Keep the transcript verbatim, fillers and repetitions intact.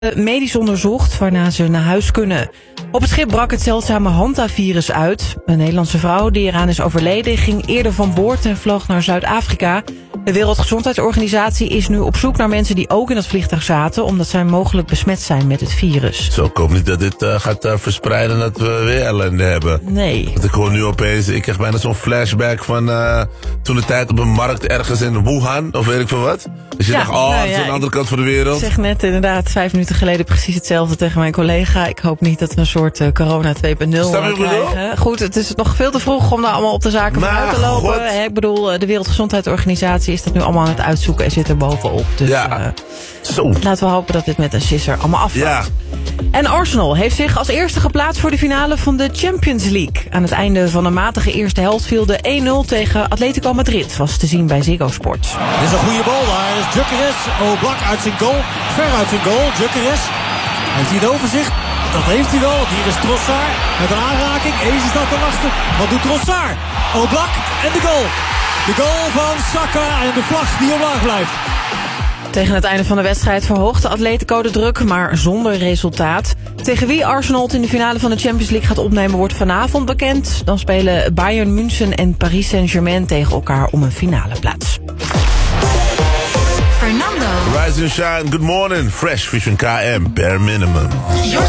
medisch onderzocht, waarna ze naar huis kunnen. Op het schip brak het zeldzame hantavirus uit. Een Nederlandse vrouw die eraan is overleden ging eerder van boord en vloog naar Zuid-Afrika. De Wereldgezondheidsorganisatie is nu op zoek naar mensen die ook in het vliegtuig zaten, omdat zij mogelijk besmet zijn met het virus. Zo, ik hoop niet dat dit uh, gaat uh, verspreiden dat we weer ellende hebben. Nee. Want ik hoor nu opeens, ik krijg bijna zo'n flashback van uh, toen de tijd op een markt ergens in Wuhan, of weet ik veel wat. Dus je ja, dacht, oh, nou het is ja, aan de andere kant van de wereld. Ik zeg net inderdaad vijf minuten geleden precies hetzelfde tegen mijn collega. Ik hoop niet dat we een soort uh, corona twee punt nul krijgen. Goed, het is nog veel te vroeg om daar allemaal op de zaken vooruit te lopen. He, ik bedoel, de Wereldgezondheidsorganisatie is dat nu allemaal aan het uitzoeken en zit er bovenop. Dus ja. uh, Zo. laten we hopen dat dit met een sisser allemaal afloopt. Ja. En Arsenal heeft zich als eerste geplaatst voor de finale van de Champions League. Aan het einde van een matige eerste helft viel de één nul tegen Atletico Madrid. Was te zien bij Ziggo Sport. Dit is een goede bal daar. Gyökeres. Oblak uit zijn goal. Ver uit zijn goal. Gyökeres. Heeft hij het overzicht? Dat heeft hij wel. Hier is Trossard met een aanraking. Eens staat te wachten. Wat doet Trossard? Oblak en de goal. De goal van Saka en de vlag die omlaag blijft. Tegen het einde van de wedstrijd verhoogde Atletico de druk, maar zonder resultaat. Tegen wie Arsenal het in de finale van de Champions League gaat opnemen wordt vanavond bekend. Dan spelen Bayern München en Paris Saint-Germain tegen elkaar om een finale plaats. Fernando. Rise and shine, good morning. Fresh Vision K M, bare minimum.